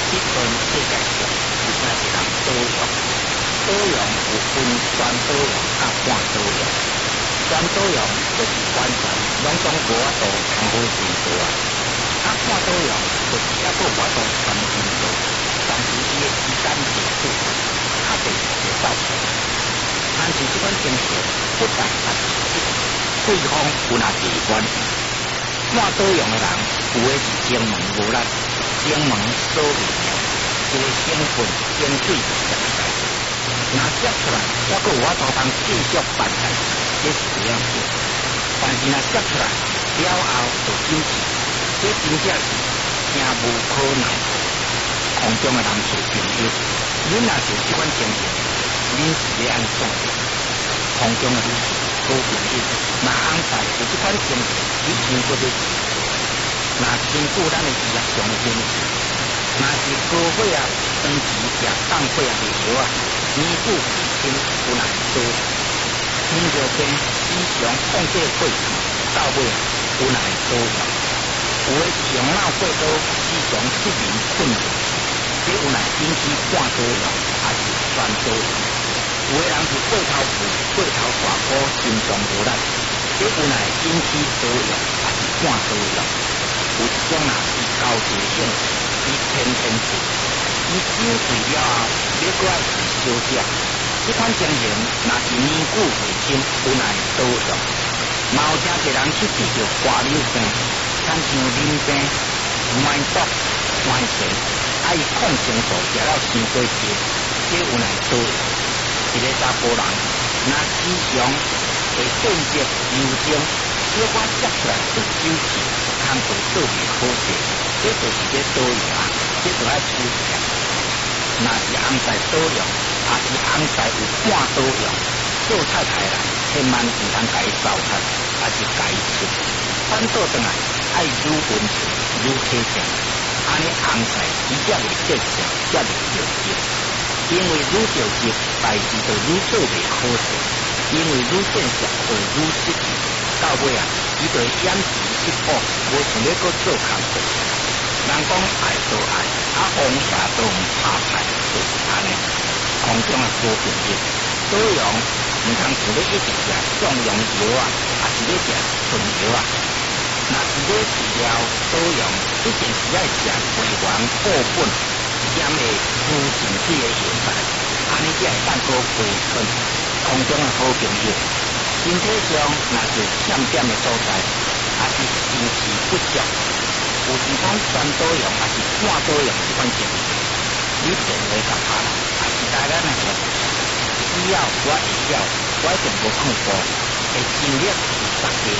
这份世界上有啥是人多用？多用有分全多用甲半多用。全多用就是完全拢总无法度通好进步啊，啊半多用就是还佫无法度全进步，但是伊的时间结束，确定会到出。但是这款精神不但也是一对方有若是关系，半多用的人有的是精门无力，精门所未了，一个兴奋精水上在，若接出来还佫有法度通继续办代志，这是不要紧。但是若接出来了后就休息，这真正是真无可奈何。空中的男士朋友，恁若是这款情形，恁是要安怎？空中的女士好朋友，若安在有这款情形，你想过要是？若身躯咱的医学上经济，若是高血压、长期食降血压的药啊，年久必清有难多。糖尿病时常控制血糖，到尾有难多用。有的是用脑过多，时常失眠困扰，这有难引起半多用，还是全多用。有的人是过头肥、过头大颗，心脏无力，这有难引起多用，还是半多用。有一种人是高阶性，伊天天食，伊酒醉了后，要搁爱食小食。这款情形，若是年久未清，有难多用。嘛有真侪人去治疗花柳病，亲像淋病、脉搏、脉弦，爱伊抗生素食了伤过多，这有难多用。一个查甫人，若时常会顿节忧症，小可接出来就休气，空做做袂好势，这就是咧多用啊，这就爱注意啊。若是翁在多用，也是翁在有半多用，做太太啦，千万唔通甲伊糟蹋，也是甲伊出，反倒转来爱愈温顺愈体贴，安尼翁在伊才会结实，才会着急。因为愈着急，代志就愈做袂好势，因为愈现实就愈失去，到尾啊，伊就会掩持一步，无想要搁做工作。人讲爱就爱，王爷都唔拍牌，就是安尼。空中的好朋友，多用唔通是咧一直食壮阳药啊，还是咧食纯药啊？若是咧治疗多用，一定是爱食培元固本兼的滋肾水的药材，安尼才会当个回春。空中的好朋友，身体上若是欠点的所在，还是精气不足。有时讲全多用还是半多用这款情形，你电话甲拍来，还是大家那个，只要我会晓，我一定无放过，会尽力有10个。